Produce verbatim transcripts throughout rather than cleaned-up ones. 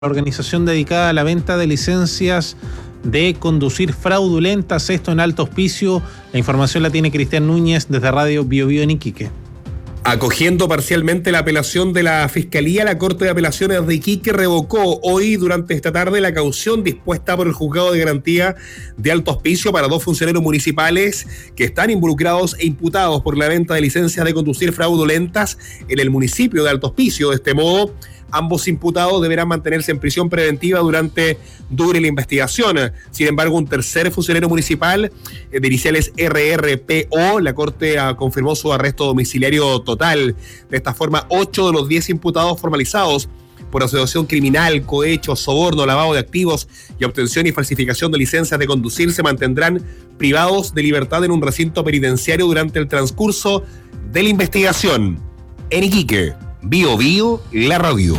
organización dedicada a la venta de licencias de conducir fraudulentas, esto en alto hospicio. La información la tiene Cristian Núñez desde Radio Bio Bio en Iquique. Acogiendo parcialmente la apelación de la Fiscalía, la Corte de Apelaciones de Iquique revocó hoy durante esta tarde la caución dispuesta por el Juzgado de Garantía de Alto Hospicio para dos funcionarios municipales que están involucrados e imputados por la venta de licencias de conducir fraudulentas en el municipio de Alto Hospicio. De este modo, ambos imputados deberán mantenerse en prisión preventiva durante dure la investigación. Sin embargo, un tercer funcionario municipal eh, de iniciales R R P O, la Corte ah, confirmó su arresto domiciliario total. De esta forma, ocho de los diez imputados formalizados por asociación criminal, cohecho, soborno, lavado de activos y obtención y falsificación de licencias de conducir se mantendrán privados de libertad en un recinto penitenciario durante el transcurso de la investigación. En Iquique, Bio Bio, la radio.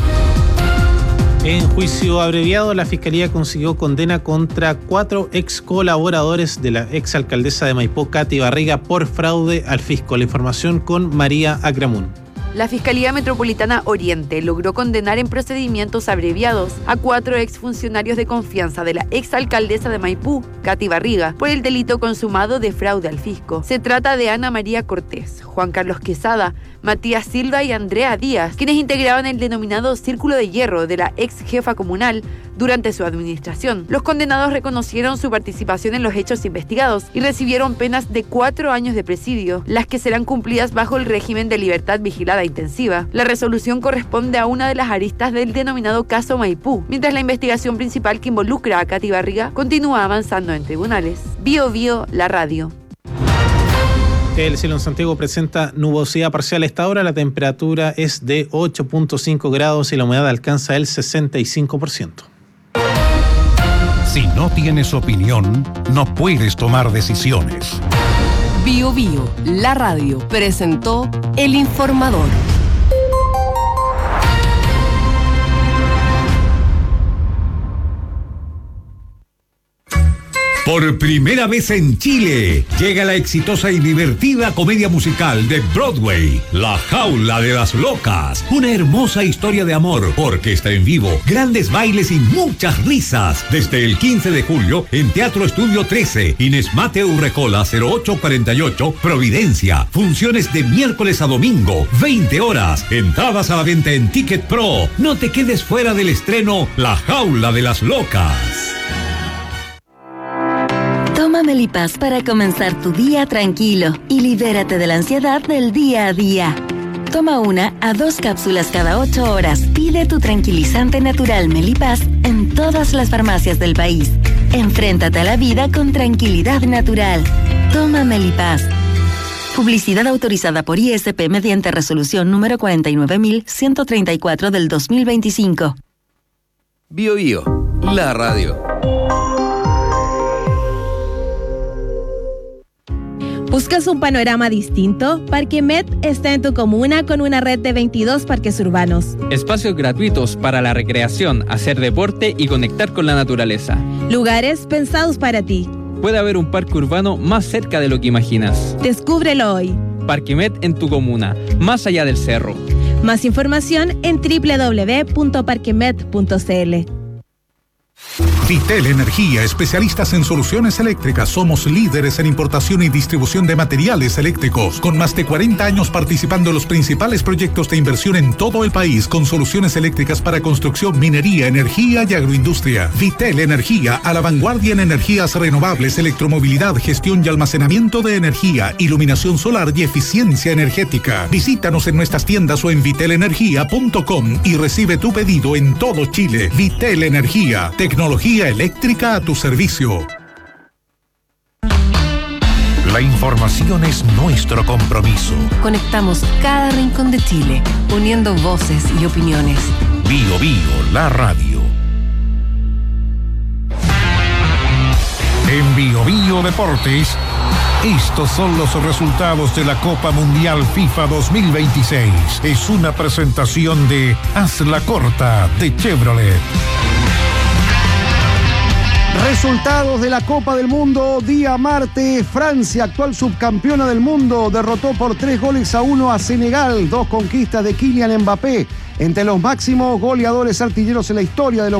En juicio abreviado, la Fiscalía consiguió condena contra cuatro ex colaboradores de la ex alcaldesa de Maipú, Katy Barriga, por fraude al fisco. La información con María Agramun. La Fiscalía Metropolitana Oriente logró condenar en procedimientos abreviados a cuatro exfuncionarios de confianza de la exalcaldesa de Maipú, Katy Barriga, por el delito consumado de fraude al fisco. Se trata de Ana María Cortés, Juan Carlos Quesada, Matías Silva y Andrea Díaz, quienes integraban el denominado Círculo de Hierro de la ex jefa comunal durante su administración. Los condenados reconocieron su participación en los hechos investigados y recibieron penas de cuatro años de presidio, las que serán cumplidas bajo el régimen de libertad vigilada intensiva. La resolución corresponde a una de las aristas del denominado caso Maipú, mientras la investigación principal que involucra a Katy Barriga continúa avanzando en tribunales. Bio Bio, la radio. El cielo en Santiago presenta nubosidad parcial a esta hora. La temperatura es de ocho punto cinco grados y la humedad alcanza el sesenta y cinco por ciento. Si no tienes opinión, no puedes tomar decisiones. Bio Bio, la radio, presentó El Informador. Por primera vez en Chile, llega la exitosa y divertida comedia musical de Broadway, La Jaula de las Locas. Una hermosa historia de amor, orquesta en vivo, grandes bailes y muchas risas. Desde el quince de julio en Teatro Estudio trece, Inés Mateo Urrecola cero ocho cuarenta y ocho, Providencia. Funciones de miércoles a domingo, veinte horas. Entradas a la venta en Ticket Pro. No te quedes fuera del estreno La Jaula de las Locas. Toma Melipaz para comenzar tu día tranquilo y libérate de la ansiedad del día a día. Toma una a dos cápsulas cada ocho horas. Pide tu tranquilizante natural Melipaz en todas las farmacias del país. Enfréntate a la vida con tranquilidad natural. Toma Melipaz. Publicidad autorizada por I S P mediante resolución número cuarenta y nueve mil ciento treinta y cuatro del dos mil veinticinco. Bio Bio, la radio. ¿Buscas un panorama distinto? Parquemet está en tu comuna con una red de veintidós parques urbanos. Espacios gratuitos para la recreación, hacer deporte y conectar con la naturaleza. Lugares pensados para ti. Puede haber un parque urbano más cerca de lo que imaginas. Descúbrelo hoy. Parquemet en tu comuna, más allá del cerro. Más información en doble u doble u doble u punto parquemet punto c l. Vitel Energía, especialistas en soluciones eléctricas. Somos líderes en importación y distribución de materiales eléctricos, con más de cuarenta años participando en los principales proyectos de inversión en todo el país, con soluciones eléctricas para construcción, minería, energía y agroindustria. Vitel Energía, a la vanguardia en energías renovables, electromovilidad, gestión y almacenamiento de energía, iluminación solar y eficiencia energética. Visítanos en nuestras tiendas o en vitel energía punto com y recibe tu pedido en todo Chile. Vitel Energía, tecnología eléctrica a tu servicio. La información es nuestro compromiso. Conectamos cada rincón de Chile, uniendo voces y opiniones. Bio Bio, la radio. En Bio Bio Deportes, estos son los resultados de la Copa Mundial FIFA dos mil veintiséis. Es una presentación de Haz la Corta de Chevrolet. Resultados de la Copa del Mundo, día martes. Francia, actual subcampeona del mundo, derrotó por tres goles a uno a Senegal. Dos conquistas de Kylian Mbappé. entre los máximos goleadores artilleros en la historia de los